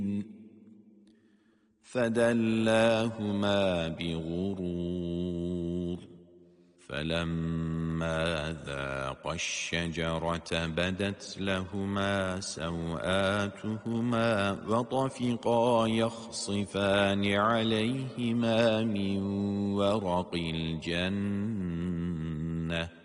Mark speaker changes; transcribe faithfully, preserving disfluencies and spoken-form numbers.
Speaker 1: فدلاهما بغرور فلما ذاقا الشجرة بدت لهما سوآتهما وطفقا يخصفان عليهما من ورق الجنة